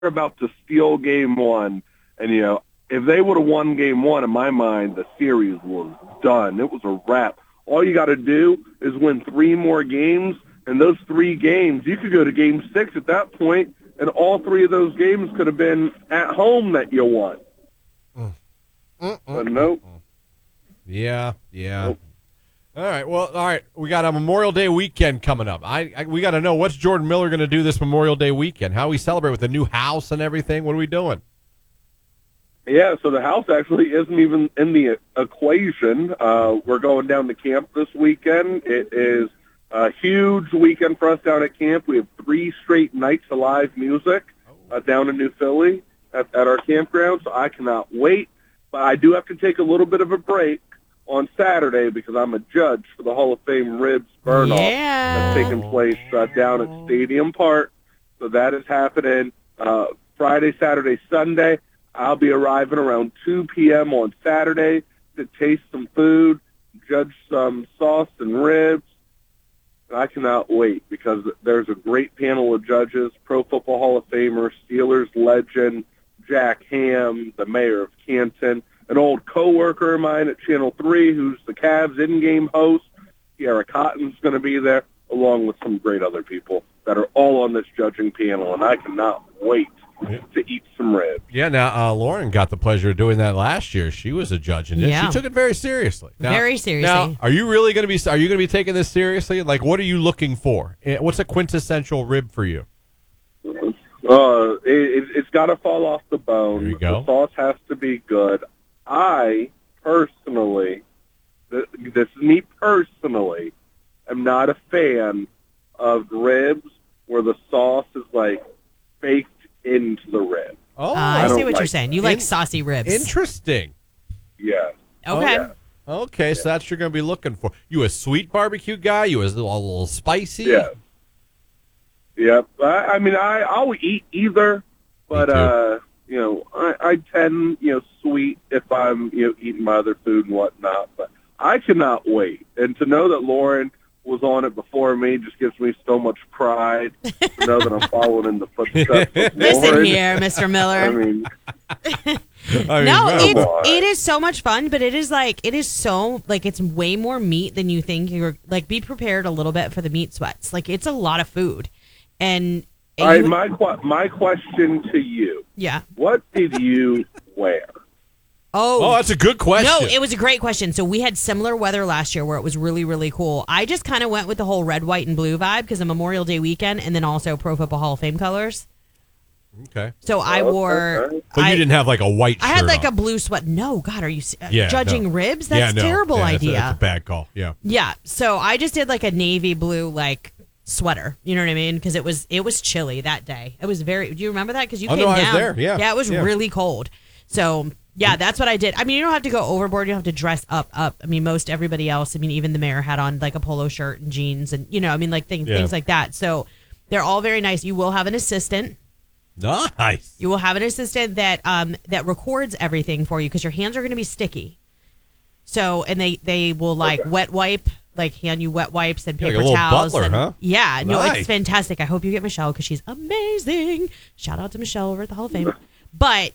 about to steal game one. And, if they would have won game one, in my mind, the series was done. It was a wrap. All you got to do is win 3 more games, and those 3 games, you could go to game 6 at that point, and all 3 of those games could have been at home that you won. But nope. Yeah. Nope. All right. We got a Memorial Day weekend coming up. We got to know, what's Jordan Miller going to do this Memorial Day weekend? How we celebrate with the new house and everything? What are we doing? Yeah, so the house actually isn't even in the equation. We're going down to camp this weekend. It is a huge weekend for us down at camp. We have 3 straight nights of live music down in New Philly at our campground, so I cannot wait. But I do have to take a little bit of a break on Saturday because I'm a judge for the Hall of Fame ribs burn-off that's taking place down at Stadium Park. So that is happening Friday, Saturday, Sunday. I'll be arriving around 2 p.m. on Saturday to taste some food, judge some sauce and ribs. I cannot wait because there's a great panel of judges, Pro Football Hall of Famer, Steelers legend, Jack Ham, the mayor of Canton, an old coworker of mine at Channel 3 who's the Cavs in-game host. Kiara Cotton's going to be there, along with some great other people that are all on this judging panel, and I cannot wait to eat some ribs. Yeah, now Lauren got the pleasure of doing that last year. She was a judge, and she took it very seriously. Very seriously. Now, are you really going to be? Are you going to be taking this seriously? Like, what are you looking for? What's a quintessential rib for you? It's got to fall off the bone. There you go. The sauce has to be good. I personally, this is me personally, am not a fan of ribs where the sauce is like baked into the rib. Oh, I see what you're saying. You like saucy ribs. Interesting. Yeah. Okay. Yeah. Okay, so that's what you're going to be looking for. You a sweet barbecue guy? You a little spicy? Yeah. Yep. I'll eat either, but I tend sweet if I'm eating my other food and whatnot. But I cannot wait, and to know that Lauren was on it before me just gives me so much pride to know that I'm following in the footsteps of Listen Lauren. here, Mr. Miller. I mean, it is so much fun, but it is so it's way more meat than you think. You're like, be prepared a little bit for the meat sweats. Like, it's a lot of food. And all right, my question to you. Yeah. What did you wear? Oh, that's a good question. No, it was a great question. So we had similar weather last year where it was really, really cool. I just kind of went with the whole red, white, and blue vibe because of Memorial Day weekend and then also Pro Football Hall of Fame colors. Okay. So I wore... Okay. But you didn't have like a white shirt I had like on. a blue sweat. No, God, are you Yeah, judging no. ribs? That's a terrible idea. That's a bad call. Yeah. Yeah. So I just did like a navy blue sweater. You know what I mean? Because it was chilly that day. It was very... Do you remember that? Because you came down. I was there. Yeah. Yeah, it was really cold. So... Yeah, that's what I did. I mean, you don't have to go overboard. You don't have to dress up. I mean, everybody else, even the mayor had on like a polo shirt and jeans and, things like that. So they're all very nice. You will have an assistant. Nice. You will have an assistant that records everything for you because your hands are going to be sticky. So, and they will wet wipe, hand you wet wipes and paper like a little towels. butler, huh? Yeah, no, Nice. it's fantastic. I hope you get Michelle because she's amazing. Shout out to Michelle over at the Hall of Fame. But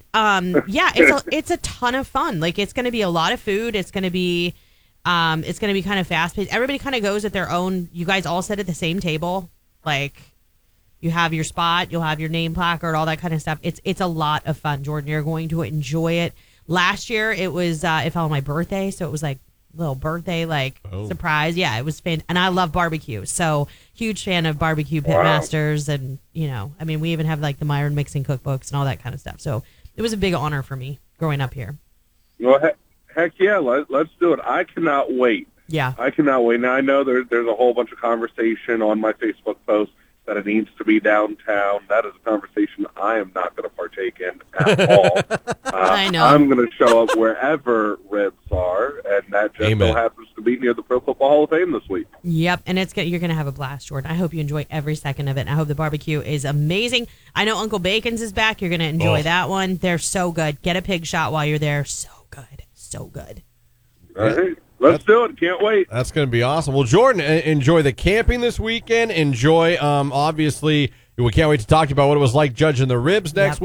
it's a ton of fun. Like, it's going to be a lot of food. It's going to be kind of fast paced. Everybody kind of goes at their own. You guys all sit at the same table. Like, you have your spot, you'll have your name placard, all that kind of stuff. It's a lot of fun, Jordan. You're going to enjoy it. Last year it was it fell on my birthday, so it was like little birthday surprise. Yeah, it was fun, and I love barbecue, so huge fan of barbecue pitmasters, and we even have like the Myron mixing cookbooks and all that kind of stuff. So it was a big honor for me growing up here. Well, heck yeah, let's do it. I cannot wait. Yeah, I cannot wait. Now I know there's a whole bunch of conversation on my Facebook post that it needs to be downtown. That is a conversation I am not going to partake in at all. I know. I'm going to show up wherever ribs are, and that just so happens to be near the Pro Football Hall of Fame this week. Yep, and you're going to have a blast, Jordan. I hope you enjoy every second of it, and I hope the barbecue is amazing. I know Uncle Bacon's is back. You're going to enjoy that one. They're so good. Get a pig shot while you're there. So good. So good. All right. Let's do it. Can't wait. That's going to be awesome. Well, Jordan, enjoy the camping this weekend. Enjoy, obviously, We can't wait to talk to you about what it was like judging the ribs next Yep.